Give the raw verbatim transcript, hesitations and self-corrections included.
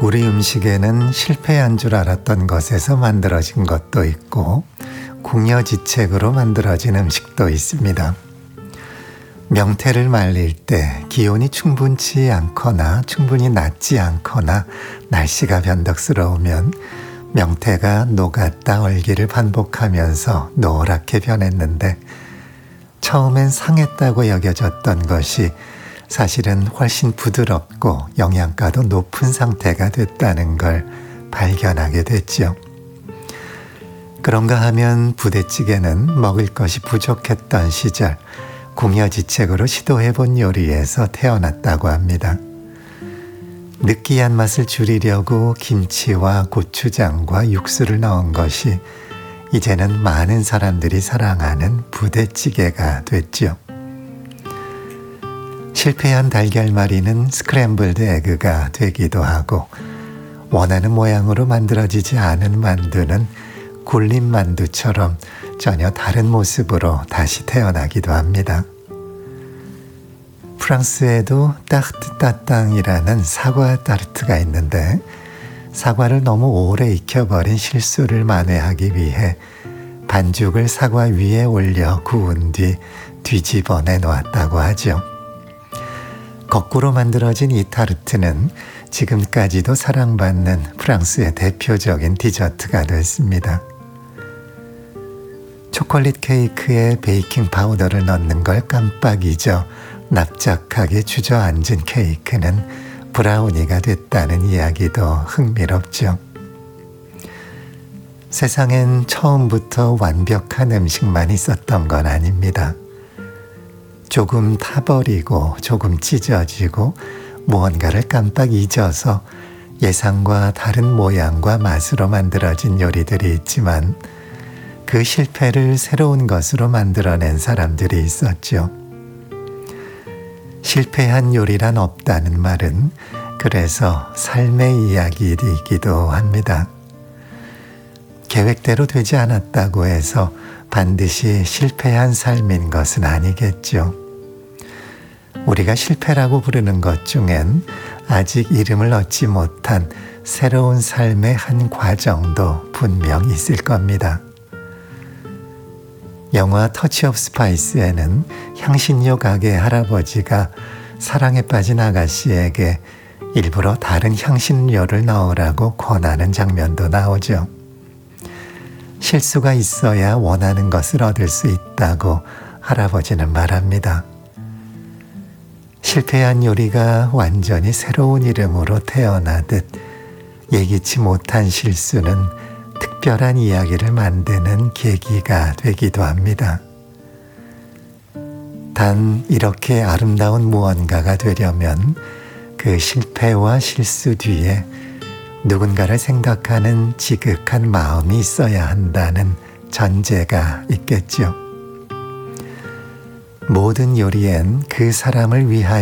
우리 음식에는 실패한 줄 알았던 것에서 만들어진 것도 있고 궁여지책으로 만들어진 음식도 있습니다. 명태를 말릴 때 기온이 충분치 않거나 충분히 낮지 않거나 날씨가 변덕스러우면 명태가 녹았다 얼기를 반복하면서 노랗게 변했는데 처음엔 상했다고 여겨졌던 것이 사실은 훨씬 부드럽고 영양가도 높은 상태가 됐다는 걸 발견하게 됐죠. 그런가 하면 부대찌개는 먹을 것이 부족했던 시절 궁여지책으로 시도해본 요리에서 태어났다고 합니다. 느끼한 맛을 줄이려고 김치와 고추장과 육수를 넣은 것이 이제는 많은 사람들이 사랑하는 부대찌개가 됐죠. 실패한 달걀말이는 스크램블드 에그가 되기도 하고 원하는 모양으로 만들어지지 않은 만두는 굴린 만두처럼 전혀 다른 모습으로 다시 태어나기도 합니다. 프랑스에도 따르트 따땅이라는 사과 타르트가 있는데 사과를 너무 오래 익혀버린 실수를 만회하기 위해 반죽을 사과 위에 올려 구운 뒤 뒤집어내 놓았다고 하죠. 거꾸로 만들어진 이 타르트는 지금까지도 사랑받는 프랑스의 대표적인 디저트가 됐습니다. 초콜릿 케이크에 베이킹 파우더를 넣는 걸 깜빡 잊어 납작하게 주저앉은 케이크는 브라우니가 됐다는 이야기도 흥미롭죠. 세상엔 처음부터 완벽한 음식만 있었던 건 아닙니다. 조금 타버리고 조금 찢어지고 무언가를 깜빡 잊어서 예상과 다른 모양과 맛으로 만들어진 요리들이 있지만 그 실패를 새로운 것으로 만들어낸 사람들이 있었죠. 실패한 요리란 없다는 말은 그래서 삶의 이야기이기도 합니다. 계획대로 되지 않았다고 해서 반드시 실패한 삶인 것은 아니겠죠. 우리가 실패라고 부르는 것 중엔 아직 이름을 얻지 못한 새로운 삶의 한 과정도 분명 있을 겁니다. 영화 터치 오브 스파이스에는 향신료 가게 할아버지가 사랑에 빠진 아가씨에게 일부러 다른 향신료를 넣으라고 권하는 장면도 나오죠. 실수가 있어야 원하는 것을 얻을 수 있다고 할아버지는 말합니다. 실패한 요리가 완전히 새로운 이름으로 태어나듯 예기치 못한 실수는 특별한 이야기를 만드는 계기가 되기도 합니다. 단 이렇게 아름다운 무언가가 되려면 그 실패와 실수 뒤에 누군가를 생각하는 지극한 마음이 있어야 한다는 전제가 있겠죠. 모든 요리엔 그 사람을 위하여